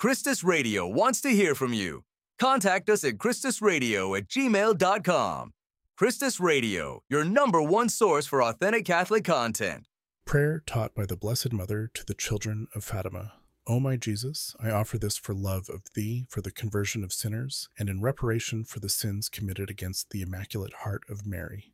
Christus Radio wants to hear from you. Contact us at christusradio@gmail.com. Christus Radio, your #1 source for authentic Catholic content. Prayer taught by the Blessed Mother to the Children of Fatima. O my Jesus, I offer this for love of Thee, for the conversion of sinners, and in reparation for the sins committed against the Immaculate Heart of Mary.